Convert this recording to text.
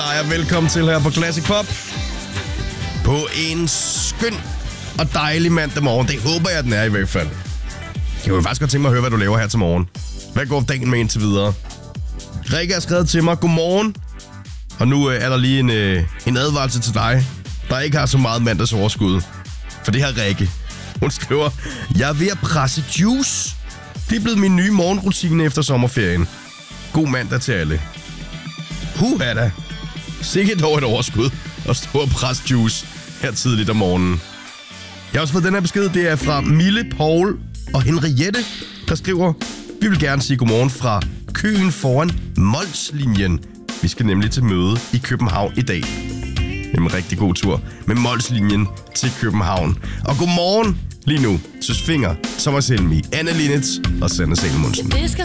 Hej og velkommen til her på Classic Pop. På en skøn og dejlig mandag morgen. Det håber jeg, den er i hvert fald. Jeg kunne faktisk godt tænke mig at høre, hvad du laver her til morgen. Hvad går dagen med indtil videre? Rikke har skrevet til mig, godmorgen. Og nu er der lige en advarsel til dig, der ikke har så meget mandagsoverskud. For det her Rikke. Hun skriver, jeg er ved at presse juice. Det er blevet min nye morgenrutine efter sommerferien. God mandag til alle. Huha da. Sikkert dog et overskud at stå og presse juice her tidligt om morgenen. Jeg har også fået den her besked. Det er fra Mille, Paul og Henriette, der skriver, vi vil gerne sige godmorgen fra køen foran Molslinjen. Vi skal nemlig til møde i København i dag. En rigtig god tur med Molslinjen til København. Og godmorgen lige nu, Søs Finger, Thomas Helmi, Anne Linnitz og Sanne Salomonsen.